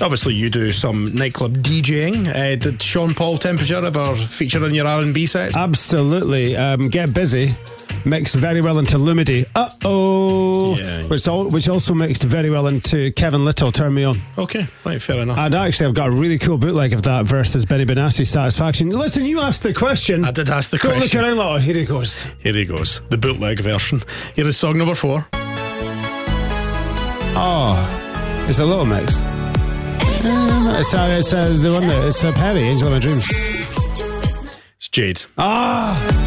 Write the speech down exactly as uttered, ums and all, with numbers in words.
Obviously, you do some nightclub DJing. Uh, did Sean Paul Temperature ever feature in your R and B sets? Absolutely. Um, Get Busy mixed very well into Lumidity. Uh-oh. Yeah. Which, al- which also mixed very well into Kevin Little, Turn Me On. Okay, right, fair enough. And actually, I've got a really cool bootleg of that versus Benny Benassi's Satisfaction. Listen, you asked the question. I did ask the Don't question. look around like, oh, here he goes. Here he goes. The bootleg version. Here is song number four. Oh, it's a little mix. Uh, it's uh, it's uh, the one that it's uh, Perry, Angel of My Dreams. It's Jade. Ah.